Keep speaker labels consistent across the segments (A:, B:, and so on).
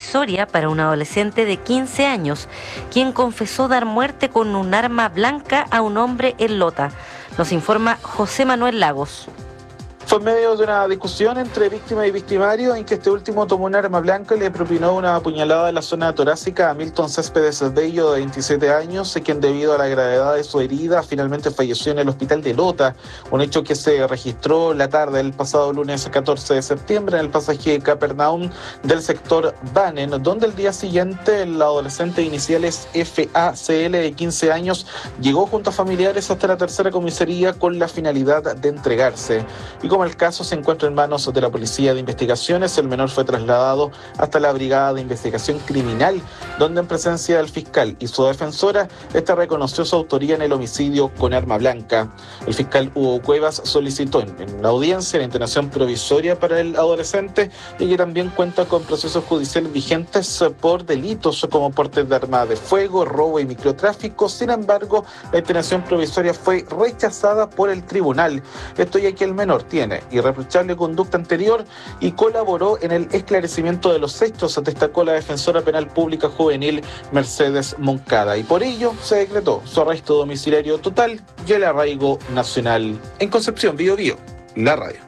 A: provisoria para un adolescente de 15 años, quien confesó dar muerte con un arma blanca a un hombre en Lota. Nos informa José Manuel Lagos.
B: Fue en medio de una discusión entre víctima y victimario en que este último tomó un arma blanca y le propinó una puñalada en la zona torácica a Milton Céspedes Bello, de 27 años, quien debido a la gravedad de su herida finalmente falleció en el hospital de Lota, un hecho que se registró la tarde del pasado lunes 14 de septiembre en el pasaje Capernaum del sector Banen, donde el día siguiente el adolescente de iniciales FACL de 15 años llegó junto a familiares hasta la tercera comisaría con la finalidad de entregarse. Y como el caso se encuentra en manos de la Policía de Investigaciones, el menor fue trasladado hasta la Brigada de Investigación Criminal, donde en presencia del fiscal y su defensora, esta reconoció su autoría en el homicidio con arma blanca. El fiscal Hugo Cuevas solicitó en la audiencia la internación provisoria para el adolescente y que también cuenta con procesos judiciales vigentes por delitos como porte de arma de fuego, robo y microtráfico. Sin embargo, la internación provisoria fue rechazada por el tribunal. Esto ya que el menor tiene irreprochable conducta anterior y colaboró en el esclarecimiento de los hechos, destacó la defensora penal pública juvenil Mercedes Moncada, y por ello se decretó su arresto domiciliario total y el arraigo nacional. En Concepción, Bío Bío, la radio.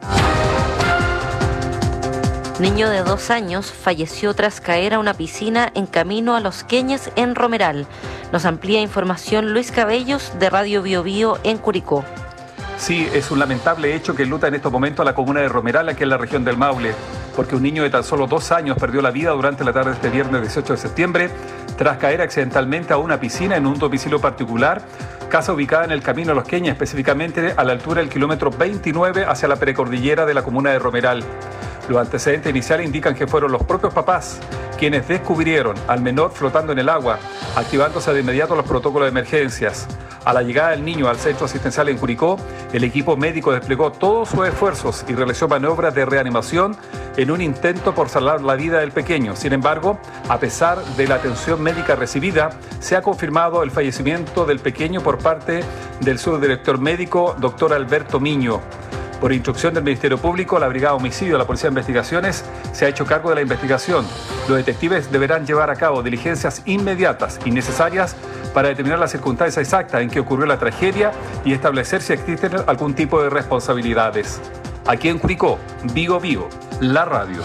A: Niño de 2 años falleció tras caer a una piscina en camino a Los Queñes, en Romeral. Nos amplía información Luis Cabellos, de Radio Bío Bío en Curicó.
C: Sí, es un lamentable hecho que enluta en estos momentos a la comuna de Romeral, aquí en la región del Maule, porque un niño de tan solo 2 años perdió la vida durante la tarde de este viernes 18 de septiembre tras caer accidentalmente a una piscina en un domicilio particular, casa ubicada en el camino a Los Queñes, específicamente a la altura del kilómetro 29 hacia la precordillera de la comuna de Romeral. Los antecedentes iniciales indican que fueron los propios papás quienes descubrieron al menor flotando en el agua, activándose de inmediato los protocolos de emergencias. A la llegada del niño al centro asistencial en Curicó, el equipo médico desplegó todos sus esfuerzos y realizó maniobras de reanimación en un intento por salvar la vida del pequeño. Sin embargo, a pesar de la atención médica recibida, se ha confirmado el fallecimiento del pequeño por parte del subdirector médico, doctor Alberto Miño. Por instrucción del Ministerio Público, la Brigada Homicidio de la Policía de Investigaciones se ha hecho cargo de la investigación. Los detectives deberán llevar a cabo diligencias inmediatas y necesarias para determinar las circunstancias exactas en que ocurrió la tragedia y establecer si existen algún tipo de responsabilidades. Aquí en Curicó, Bío Bío, la radio.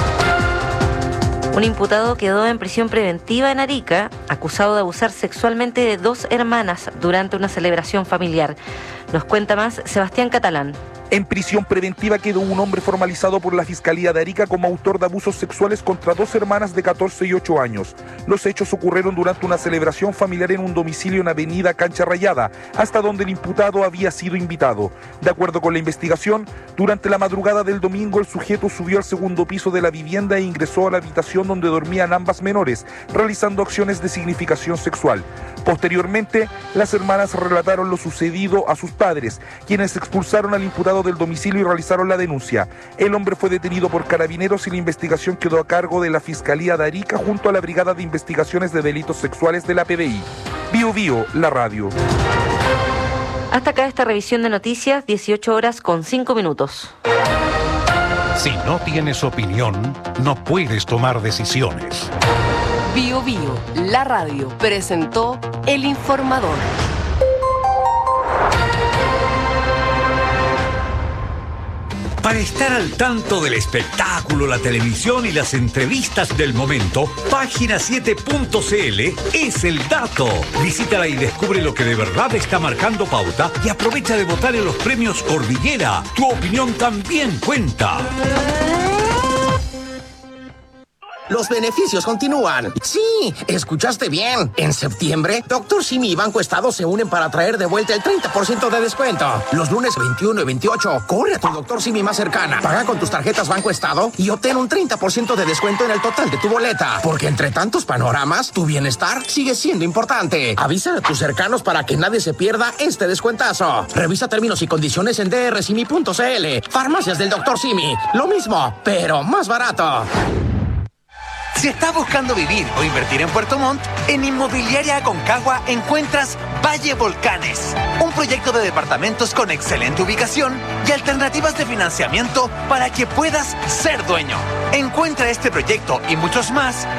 A: Un imputado quedó en prisión preventiva en Arica, acusado de abusar sexualmente de 2 hermanas durante una celebración familiar. Nos cuenta más Sebastián Catalán.
D: En prisión preventiva quedó un hombre formalizado por la Fiscalía de Arica como autor de abusos sexuales contra 2 hermanas de 14 y 8 años. Los hechos ocurrieron durante una celebración familiar en un domicilio en Avenida Cancha Rayada, hasta donde el imputado había sido invitado. De acuerdo con la investigación, durante la madrugada del domingo el sujeto subió al segundo piso de la vivienda e ingresó a la habitación donde dormían ambas menores, realizando acciones de significación sexual. Posteriormente, las hermanas relataron lo sucedido a sus padres, quienes expulsaron al imputado del domicilio y realizaron la denuncia. El hombre fue detenido por carabineros y la investigación quedó a cargo de la Fiscalía de Arica junto a la Brigada de Investigaciones de Delitos Sexuales de la PDI. Bío Bío, la radio.
A: Hasta acá esta revisión de noticias, 18:05.
E: Si no tienes opinión, no puedes tomar decisiones.
F: Bío Bío, la radio, presentó El Informador.
G: Para estar al tanto del espectáculo, la televisión y las entrevistas del momento, Página7.cl es el dato. Visítala y descubre lo que de verdad está marcando pauta y aprovecha de votar en los premios Cordillera. Tu opinión también cuenta.
H: Los beneficios continúan. Sí, escuchaste bien. En septiembre, Dr. Simi y Banco Estado se unen para traer de vuelta el 30% de descuento. Los lunes 21 y 28, corre a tu Dr. Simi más cercana. Paga con tus tarjetas Banco Estado y obtén un 30% de descuento en el total de tu boleta. Porque entre tantos panoramas, tu bienestar sigue siendo importante. Avisa a tus cercanos para que nadie se pierda este descuentazo. Revisa términos y condiciones en drsimi.cl. Farmacias del Dr. Simi. Lo mismo, pero más barato.
I: Si estás buscando vivir o invertir en Puerto Montt, en Inmobiliaria Aconcagua encuentras Valle Volcanes, un proyecto de departamentos con excelente ubicación y alternativas de financiamiento para que puedas ser dueño. Encuentra este proyecto y muchos más